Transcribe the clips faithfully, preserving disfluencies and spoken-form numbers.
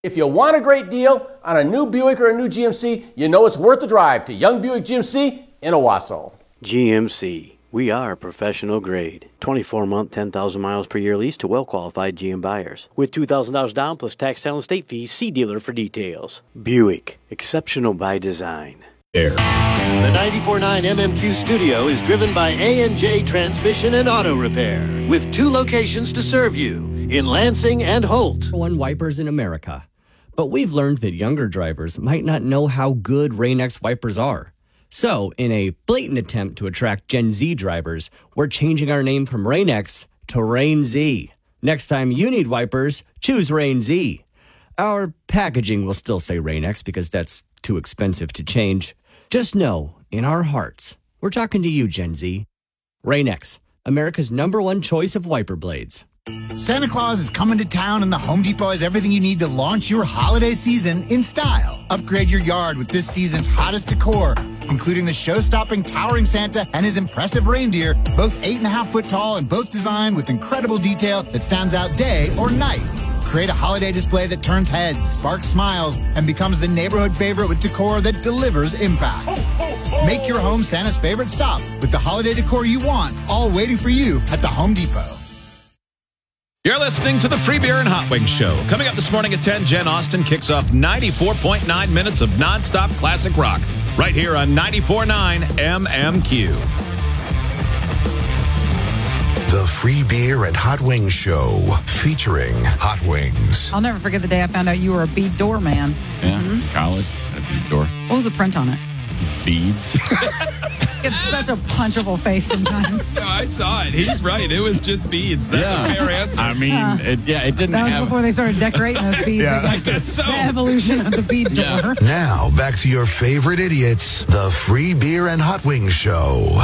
If you want a great deal on a new Buick or a new G M C, you know it's worth the drive to Young Buick G M C in Owasso. G M C. We are professional grade. twenty-four month, ten thousand miles per year lease to well-qualified G M buyers. With two thousand dollars down plus tax, title, and state fees, see dealer for details. Buick. Exceptional by design. Air. The ninety-four point nine M M Q studio is driven by A and J Transmission and Auto Repair, with two locations to serve you, in Lansing and Holt. One wipers in America. But we've learned that younger drivers might not know how good Rain-X wipers are. So, in a blatant attempt to attract Gen Z drivers, we're changing our name from Rain-X to Rain-Z. Next time you need wipers, choose Rain-Z. Our packaging will still say Rain-X because that's too expensive to change. Just know, in our hearts, we're talking to you, Gen Z. Rain-X, America's number one choice of wiper blades. Santa Claus is coming to town, and the Home Depot has everything you need to launch your holiday season in style. Upgrade your yard with this season's hottest decor, including the show-stopping towering Santa and his impressive reindeer, both eight and a half foot tall and both designed with incredible detail that stands out day or night. Create a holiday display that turns heads, sparks smiles, and becomes the neighborhood favorite with decor that delivers impact. Make your home Santa's favorite stop with the holiday decor you want, all waiting for you at the Home Depot. You're listening to the Free Beer and Hot Wings Show. Coming up this morning at ten, Jen Austen kicks off ninety-four point nine minutes of nonstop classic rock right here on ninety-four point nine M M Q. The Free Beer and Hot Wings Show, featuring Hot Wings. I'll never forget the day I found out you were a bead door man. Yeah, Mm-hmm. college, a bead door. What was the print on it? Beads. It's such a punchable face sometimes. No, I saw it. He's right. It was just beads. That's Yeah. a fair answer. I mean, Uh, it, yeah, it didn't That was have... before they started decorating those beads. Yeah. Like the, So- the evolution of the bead door. Yeah. Now, back to your favorite idiots, the Free Beer and Hot Wings Show.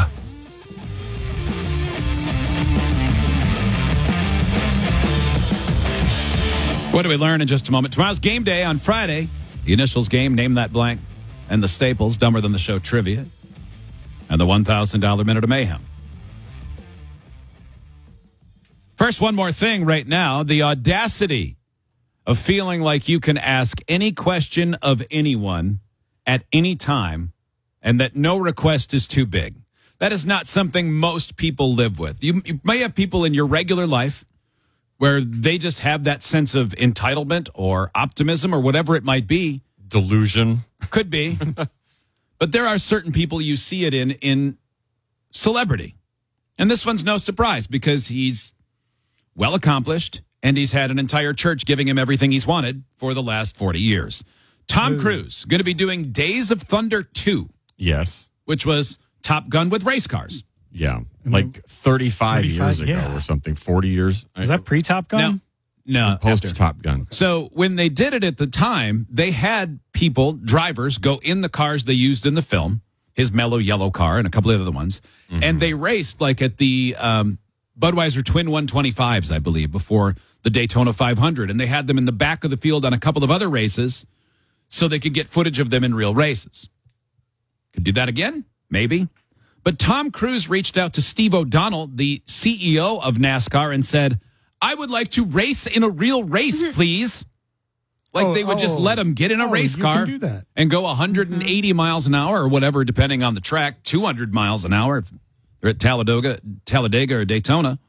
What do we learn in just a moment? Tomorrow's game day on Friday. The initials game, Name That Blank, and the staples, Dumber Than the Show trivia, and the one thousand dollars Minute of Mayhem. First, one more thing right now. The audacity of feeling like you can ask any question of anyone at any time and that no request is too big. That is not something most people live with. You, you may have people in your regular life where they just have that sense of entitlement or optimism or whatever it might be. Delusion. Could be. But there are certain people you see it in in celebrity. And this one's no surprise because he's well accomplished and he's had an entire church giving him everything he's wanted for the last forty years. Tom Ooh. Cruise going to be doing Days of Thunder two. Yes. Which was Top Gun with race cars. Yeah. Like thirty-five, thirty-five years ago yeah. or something. forty years. Is that pre-Top Gun? No. No, post after. Top Gun. So when they did it at the time, they had people, drivers, go in the cars they used in the film, his mellow yellow car and a couple of other ones, mm-hmm. and they raced like at the um, Budweiser Twin one twenty-fives, I believe, before the Daytona five hundred, and they had them in the back of the field on a couple of other races so they could get footage of them in real races. Could do that again? Maybe. But Tom Cruise reached out to Steve O'Donnell, the C E O of NASCAR, and said, I would like to race in a real race, please. Like oh, they would oh, just let him get in a oh, race you car can do that. and go one hundred eighty mm-hmm. miles an hour or whatever, depending on the track, two hundred miles an hour if they're at Talladega, Talladega or Daytona.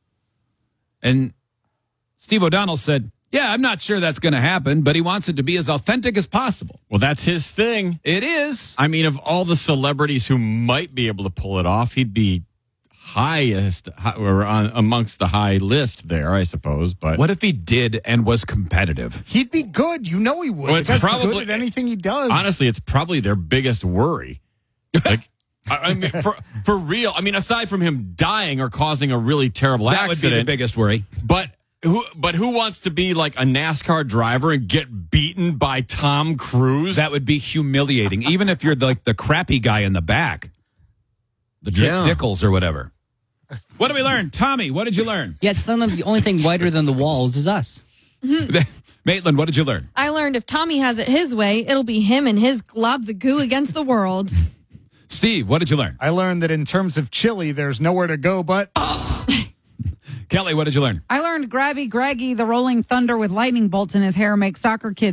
And Steve O'Donnell said, yeah, I'm not sure that's going to happen, but he wants it to be as authentic as possible. Well, that's his thing. It is. I mean, of all the celebrities who might be able to pull it off, he'd be highest or on amongst the high list there, I suppose. But what if he did and was competitive? He'd be good. You know he would. Well, it's That's probably good at anything he does. Honestly, it's probably their biggest worry. Like, I, I mean, for for real. I mean, aside from him dying or causing a really terrible that accident, would be the biggest worry. But who? But who wants to be like a NASCAR driver and get beaten by Tom Cruise? That would be humiliating. Even if you're the, like the crappy guy in the back, the Dick Yeah. Dickles or whatever. What did we learn? Tommy, what did you learn? Yeah, it's none of the only thing whiter than the walls is us. Maitland, what did you learn? I learned if Tommy has it his way, it'll be him and his globs of goo against the world. Steve, what did you learn? I learned that in terms of chili, there's nowhere to go but... Kelly, what did you learn? I learned Grabby Greggy, the rolling thunder with lightning bolts in his hair, makes soccer kids